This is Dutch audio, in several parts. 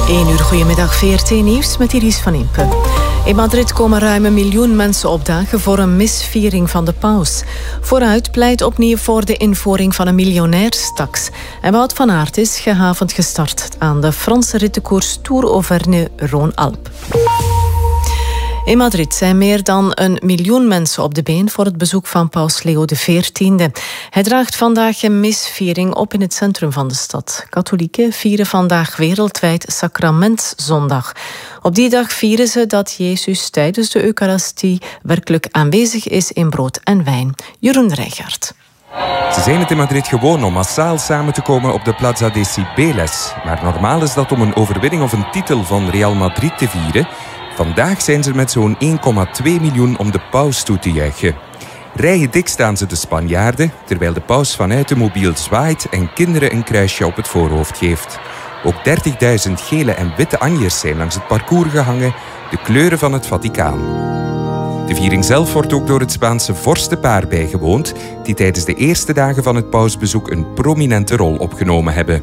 1 uur, goedemiddag, VRT Nieuws met Iris van Impe. In Madrid komen ruim 1 miljoen mensen opdagen voor een misviering van de paus. Vooruit pleit opnieuw voor de invoering van een miljonairstaks. En Wout van Aert is gehavend gestart aan de Franse rittenkoers Tour Auvergne-Rhône-Alpes. In Madrid zijn meer dan 1 miljoen mensen op de been voor het bezoek van paus Leo XIV. Hij draagt vandaag een misviering op in het centrum van de stad. Katholieken vieren vandaag wereldwijd Sacramentzondag. Op die dag vieren ze dat Jezus tijdens de Eucharistie werkelijk aanwezig is in brood en wijn. Jeroen Rijgaard. Ze zijn het in Madrid gewoon om massaal samen te komen op de Plaza de Cibeles. Maar normaal is dat om een overwinning of een titel van Real Madrid te vieren. Vandaag zijn ze met zo'n 1,2 miljoen om de paus toe te juichen. Rijen dik staan ze de Spanjaarden, terwijl de paus vanuit de mobiel zwaait en kinderen een kruisje op het voorhoofd geeft. Ook 30.000 gele en witte anjers zijn langs het parcours gehangen, de kleuren van het Vaticaan. De viering zelf wordt ook door het Spaanse vorstenpaar bijgewoond, die tijdens de eerste dagen van het pausbezoek een prominente rol opgenomen hebben.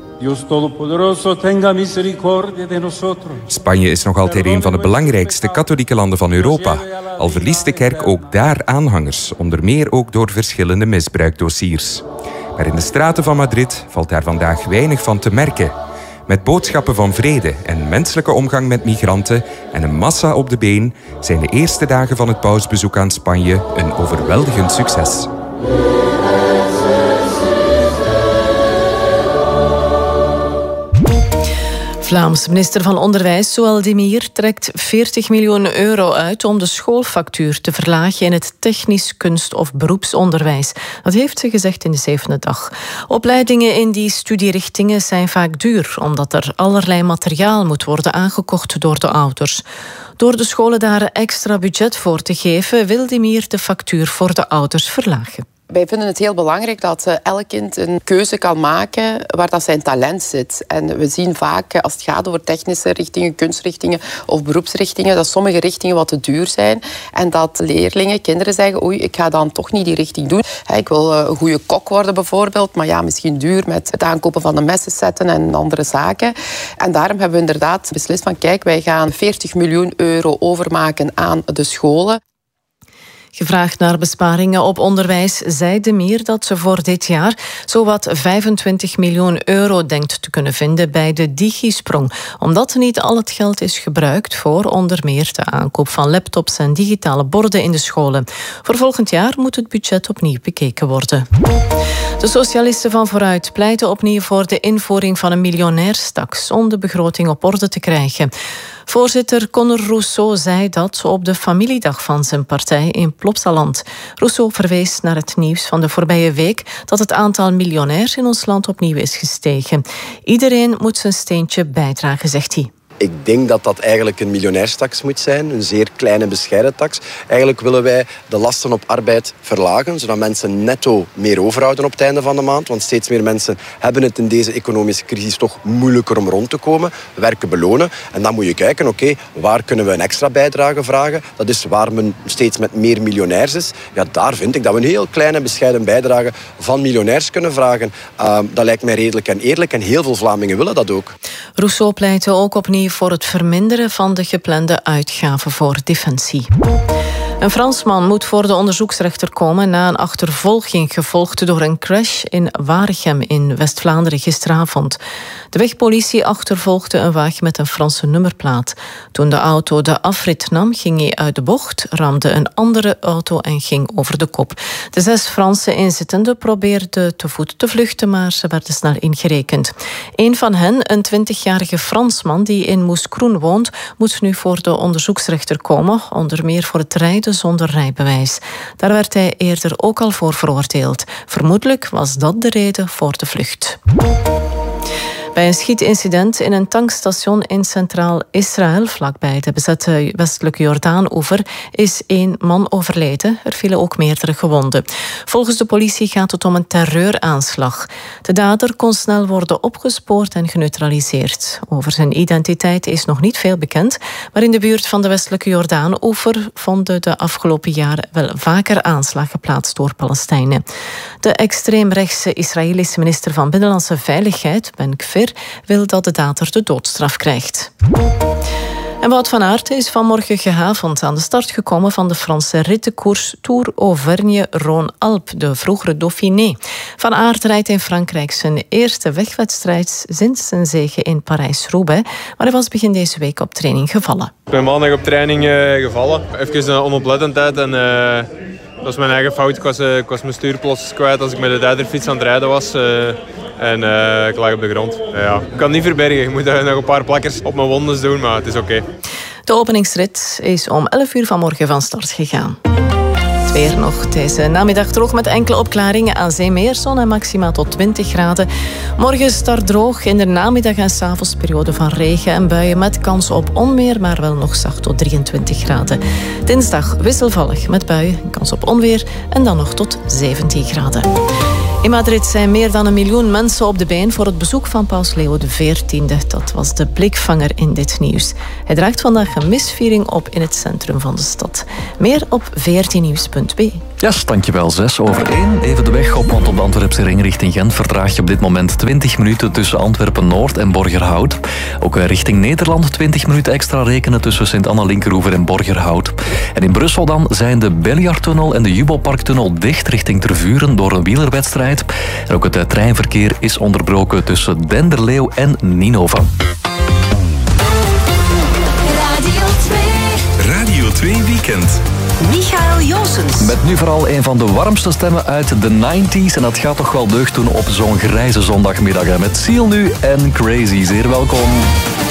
Spanje is nog altijd een van de belangrijkste katholieke landen van Europa. Al verliest de kerk ook daar aanhangers, onder meer ook door verschillende misbruikdossiers. Maar in de straten van Madrid valt daar vandaag weinig van te merken. Met boodschappen van vrede en menselijke omgang met migranten en een massa op de been zijn de eerste dagen van het pausbezoek aan Spanje een overweldigend succes. Vlaams minister van Onderwijs Zoël de Mier trekt 40 miljoen euro uit om de schoolfactuur te verlagen in het technisch, kunst- of beroepsonderwijs. Dat heeft ze gezegd in de 7e dag. Opleidingen in die studierichtingen zijn vaak duur, omdat er allerlei materiaal moet worden aangekocht door de ouders. Door de scholen daar extra budget voor te geven, wil de Mier de factuur voor de ouders verlagen. Wij vinden het heel belangrijk dat elk kind een keuze kan maken waar dat zijn talent zit. En we zien vaak, als het gaat over technische richtingen, kunstrichtingen of beroepsrichtingen, dat sommige richtingen wat te duur zijn. En dat leerlingen, kinderen zeggen, oei, ik ga dan toch niet die richting doen. Ik wil een goede kok worden bijvoorbeeld, maar ja, misschien duur met het aankopen van de messensetten en andere zaken. En daarom hebben we inderdaad beslist van, kijk, wij gaan 40 miljoen euro overmaken aan de scholen. Gevraagd naar besparingen op onderwijs zei de Mier dat ze voor dit jaar zowat 25 miljoen euro denkt te kunnen vinden bij de Digisprong, omdat niet al het geld is gebruikt voor onder meer de aankoop van laptops en digitale borden in de scholen. Voor volgend jaar moet het budget opnieuw bekeken worden. De socialisten van Vooruit pleiten opnieuw voor de invoering van een miljonairstaks om de begroting op orde te krijgen. Voorzitter Conor Rousseau zei dat op de familiedag van zijn partij in Plopsaland. Rousseau verwees naar het nieuws van de voorbije week dat het aantal miljonairs in ons land opnieuw is gestegen. Iedereen moet zijn steentje bijdragen, zegt hij. Ik denk dat dat eigenlijk een miljonairstaks moet zijn, een zeer kleine bescheiden tax. Eigenlijk willen wij de lasten op arbeid verlagen, zodat mensen netto meer overhouden op het einde van de maand. Want steeds meer mensen hebben het in deze economische crisis toch moeilijker om rond te komen. Werken belonen. En dan moet je kijken, oké, waar kunnen we een extra bijdrage vragen? Dat is waar men steeds met meer miljonairs is. Ja, daar vind ik dat we een heel kleine bescheiden bijdrage van miljonairs kunnen vragen. Dat lijkt mij redelijk en eerlijk en heel veel Vlamingen willen dat ook. Rousseau pleitte ook opnieuw voor het verminderen van de geplande uitgaven voor defensie. Een Fransman moet voor de onderzoeksrechter komen na een achtervolging gevolgd door een crash in Waregem in West-Vlaanderen gisteravond. De wegpolitie achtervolgde een wagen met een Franse nummerplaat. Toen de auto de afrit nam, ging hij uit de bocht, ramde een andere auto en ging over de kop. De 6 Franse inzittenden probeerden te voet te vluchten, maar ze werden snel ingerekend. Een van hen, een 20-jarige Fransman die in Moeskroen woont, moet nu voor de onderzoeksrechter komen, onder meer voor het rijden zonder rijbewijs. Daar werd hij eerder ook al voor veroordeeld. Vermoedelijk was dat de reden voor de vlucht. Bij een schietincident in een tankstation in Centraal Israël, vlakbij de bezette westelijke Jordaan-oever, is 1 man overleden. Er vielen ook meerdere gewonden. Volgens de politie gaat het om een terreuraanslag. De dader kon snel worden opgespoord en geneutraliseerd. Over zijn identiteit is nog niet veel bekend, maar in de buurt van de westelijke Jordaan-oever vonden de afgelopen jaren wel vaker aanslagen plaats door Palestijnen. De extreemrechtse Israëlische minister van Binnenlandse Veiligheid, Ben Gvir, Weer wil dat de dader de doodstraf krijgt. En Wout van Aert is vanmorgen gehavend aan de start gekomen van de Franse rittenkoers Tour Auvergne-Rhône-Alpes, de vroegere Dauphiné. Van Aert rijdt in Frankrijk zijn eerste wegwedstrijd sinds zijn zege in Parijs-Roubaix, maar hij was begin deze week op training gevallen. Ik ben maandag op training gevallen. Even onoplettendheid en dat was mijn eigen fout. Ik was mijn stuur plots kwijt als ik met de dijderfiets aan het rijden was. En ik lag op de grond. Ja, ik kan het niet verbergen. Ik moet nog een paar plakkers op mijn wonden doen, maar het is oké. De openingsrit is om 11 uur vanmorgen van start gegaan. Het weer nog deze namiddag droog met enkele opklaringen aan zee, meer zon en maxima tot 20 graden. Morgen start droog, in de namiddag en 's avonds periode van regen en buien met kans op onweer, maar wel nog zacht tot 23 graden. Dinsdag wisselvallig met buien, kans op onweer en dan nog tot 17 graden. In Madrid zijn meer dan 1 miljoen mensen op de been voor het bezoek van paus Leo XIV. Dat was de blikvanger in dit nieuws. Hij draagt vandaag een misviering op in het centrum van de stad. Meer op vrtnieuws.be. Yes, dankjewel. 1:06. Even de weg op, want op de Antwerpse ring richting Gent vertraag je op dit moment 20 minuten tussen Antwerpen-Noord en Borgerhout. Ook richting Nederland 20 minuten extra rekenen tussen Sint-Anna-Linkeroever en Borgerhout. En in Brussel dan zijn de Beljaardtunnel en de Jubelparktunnel dicht richting Tervuren door een wielerwedstrijd. En ook het treinverkeer is onderbroken tussen Denderleeuw en Ninove. Radio 2 Weekend. Michael Joosens. Met nu vooral een van de warmste stemmen uit de 90s. En dat gaat toch wel deugd doen op zo'n grijze zondagmiddag. Met Seal nu en Crazy. Zeer welkom.